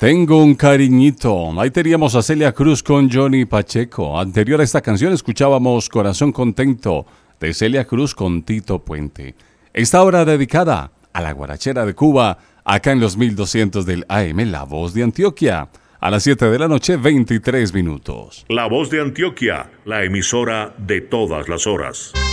Tengo un cariñito. Ahí teníamos a Celia Cruz con Johnny Pacheco. Anterior a esta canción escuchábamos Corazón Contento de Celia Cruz con Tito Puente. Esta hora dedicada a la guarachera de Cuba, acá en los 1200 del AM, La Voz de Antioquia. A las 7 de la noche, 23 minutos. La Voz de Antioquia, la emisora de todas las horas.